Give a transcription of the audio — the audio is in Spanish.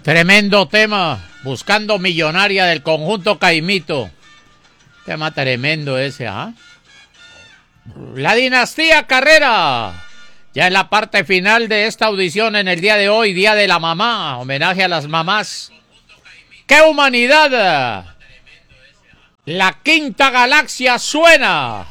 Tremendo tema, Buscando Millonaria del conjunto Caimito. Tema tremendo ese, ¿ah? La dinastía Carrera. Ya en la parte final de esta audición en el día de hoy, Día de la Mamá, homenaje a las mamás. ¡Qué humanidad! La quinta galaxia suena.